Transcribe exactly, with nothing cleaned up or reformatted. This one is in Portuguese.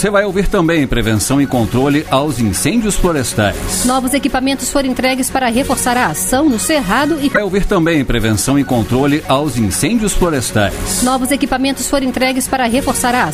Você vai ouvir também prevenção e controle aos incêndios florestais. Novos equipamentos foram entregues para reforçar a ação no Cerrado e... Vai ouvir também prevenção e controle aos incêndios florestais. Novos equipamentos foram entregues para reforçar a